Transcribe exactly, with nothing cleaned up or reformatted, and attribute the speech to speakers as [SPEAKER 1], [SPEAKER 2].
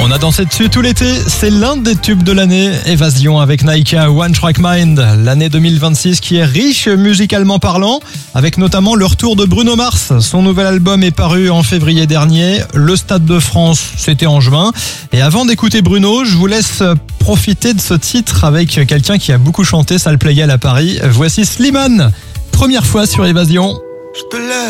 [SPEAKER 1] On a dansé dessus tout l'été, c'est l'un des tubes de l'année. Évasion avec Naika, One Track Mind, l'année deux mille vingt-six qui est riche musicalement parlant, avec notamment le retour de Bruno Mars. Son nouvel album est paru en février dernier. Le Stade de France, c'était en juin. Et avant d'écouter Bruno, je vous laisse profiter de ce titre avec quelqu'un qui a beaucoup chanté Salle Playel à Paris. Voici Slimane, première fois sur Évasion.